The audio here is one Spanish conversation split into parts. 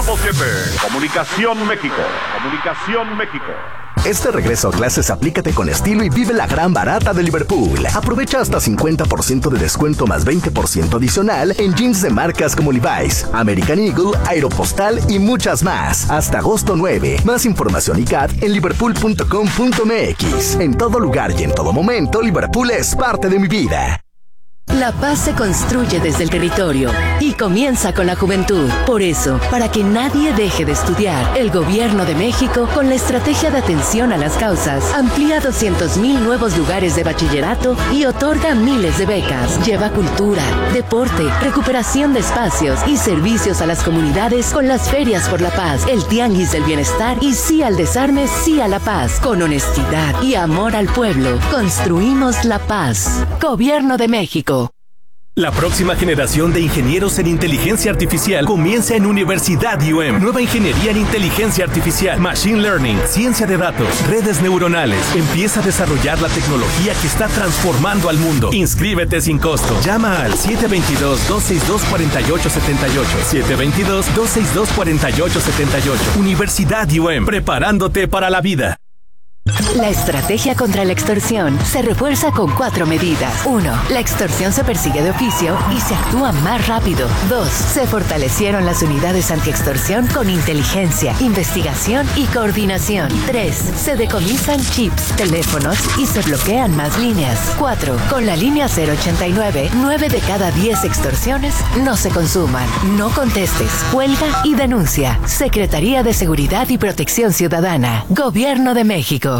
Grupo 7, Comunicación México. Este regreso a clases aplícate con estilo y vive la gran barata de Liverpool. Aprovecha hasta 50% de descuento más 20% adicional en jeans de marcas como Levi's, American Eagle, Aeropostale y muchas más. Hasta agosto 9. Más información y CAT en liverpool.com.mx. En todo lugar y en todo momento, Liverpool es parte de mi vida. La paz se construye desde el territorio y comienza con la juventud. Por eso, para que nadie deje de estudiar, el Gobierno de México, con la estrategia de atención a las causas, amplía 200,000 nuevos lugares de bachillerato y otorga miles de becas. Lleva cultura, deporte, recuperación de espacios y servicios a las comunidades con las ferias por la paz, el tianguis del bienestar y sí al desarme, sí a la paz. Con honestidad y amor al pueblo, construimos la paz. Gobierno de México. La próxima generación de ingenieros en inteligencia artificial comienza en Universidad UM. Nueva ingeniería en inteligencia artificial, machine learning, ciencia de datos, redes neuronales. Empieza a desarrollar la tecnología que está transformando al mundo. Inscríbete sin costo. Llama al 722-262-4878. 722-262-4878. Universidad UM. Preparándote para la vida. La estrategia contra la extorsión se refuerza con 4 medidas. 1. La extorsión se persigue de oficio y se actúa más rápido. 2. Se fortalecieron las unidades antiextorsión con inteligencia, investigación y coordinación. 3. Se decomisan chips, teléfonos y se bloquean más líneas. 4. Con la línea 089, 9 de cada 10 extorsiones no se consuman. No contestes, cuelga y denuncia. Secretaría de Seguridad y Protección Ciudadana. Gobierno de México.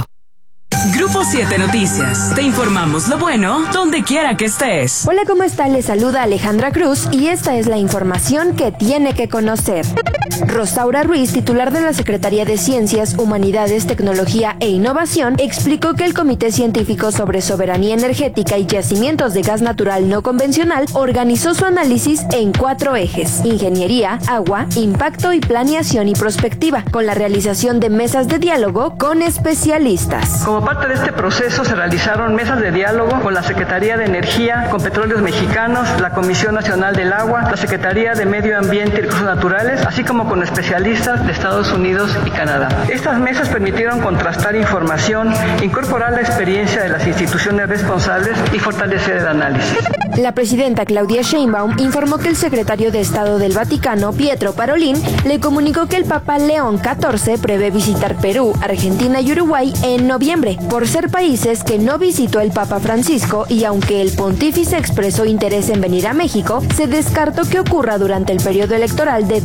Grupo 7 Noticias. Te informamos lo bueno donde quiera que estés. Hola, ¿cómo está? Les saluda Alejandra Cruz y esta es la información que tiene que conocer. Rosaura Ruiz, titular de la Secretaría de Ciencias, Humanidades, Tecnología e Innovación, explicó que el Comité Científico sobre Soberanía Energética y Yacimientos de Gas Natural No Convencional organizó su análisis en 4 ejes: ingeniería, agua, impacto y planeación y prospectiva, con la realización de mesas de diálogo con especialistas. Como parte de este proceso se realizaron mesas de diálogo con la Secretaría de Energía, con Petróleos Mexicanos, la Comisión Nacional del Agua, la Secretaría de Medio Ambiente y Recursos Naturales, así como con especialistas de Estados Unidos y Canadá. Estas mesas permitieron contrastar información, incorporar la experiencia de las instituciones responsables y fortalecer el análisis. La presidenta Claudia Sheinbaum informó que el secretario de Estado del Vaticano, Pietro Parolin, le comunicó que el Papa León XIV prevé visitar Perú, Argentina y Uruguay en noviembre, por ser países que no visitó el Papa Francisco, y aunque el pontífice expresó interés en venir a México, se descartó que ocurra durante el periodo electoral de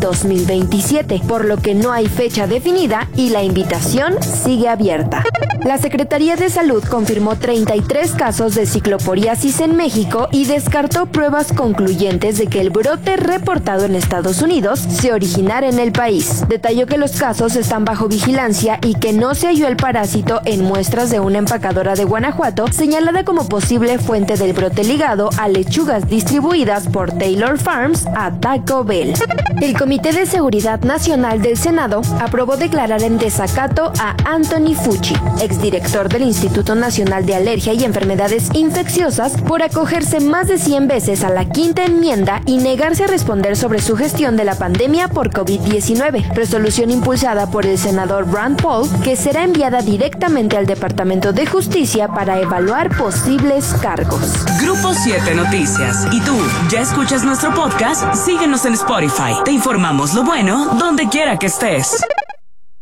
2027, por lo que no hay fecha definida y la invitación sigue abierta. La Secretaría de Salud confirmó 33 casos de cicloporiasis en México y descartó pruebas concluyentes de que el brote reportado en Estados Unidos se originara en el país. Detalló que los casos están bajo vigilancia y que no se halló el parásito en muestras de una empacadora de Guanajuato, señalada como posible fuente del brote ligado a lechugas distribuidas por Taylor Farms a Taco Bell. El Comité de Seguridad Nacional del Senado aprobó declarar en desacato a Anthony Fauci, exdirector del Instituto Nacional de Alergia y Enfermedades Infecciosas, por acogerse más de 100 veces a la quinta enmienda y negarse a responder sobre su gestión de la pandemia por COVID-19, resolución impulsada por el senador Rand Paul, que será enviada directamente al Departamento de Justicia para evaluar posibles cargos. Grupo 7 Noticias. ¿Y tú, ya escuchas nuestro podcast? Síguenos en Spotify. Te informamos lo bueno donde quiera que estés.